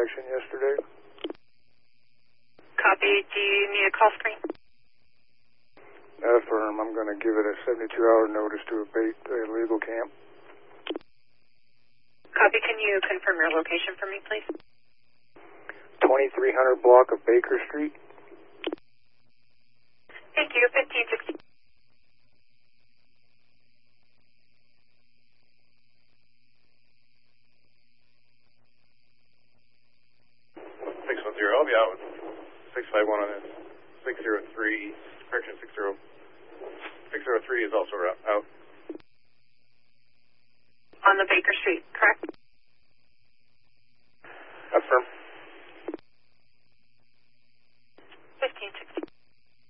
direction yesterday. Copy. Do you need a call screen? Affirm. I'm going to give it a 72-hour notice to abate the illegal camp. Copy. Can you confirm your location for me, please? 2300 block of Baker Street. Thank you. 1560. I'll be out with 651 on this. 603, correction 603 is also out. On the Baker Street, correct? Affirm.